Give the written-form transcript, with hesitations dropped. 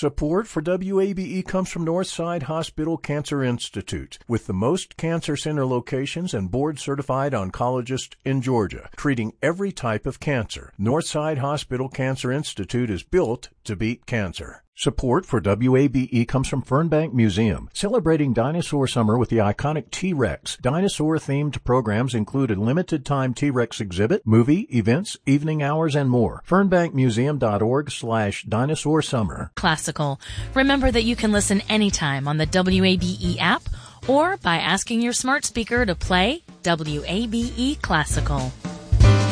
Support for WABE comes from Northside Hospital Cancer Institute, with the most cancer center locations and board-certified oncologist in Georgia, treating every type of cancer. Northside Hospital Cancer Institute is built to beat cancer. Support for WABE comes from Fernbank Museum, celebrating Dinosaur Summer with the iconic T-Rex. Dinosaur-themed programs include a limited-time T-Rex exhibit, movie, events, evening hours, and more. FernbankMuseum.org/DinosaurSummer. Classical. Remember that you can listen anytime on the WABE app or by asking your smart speaker to play WABE Classical.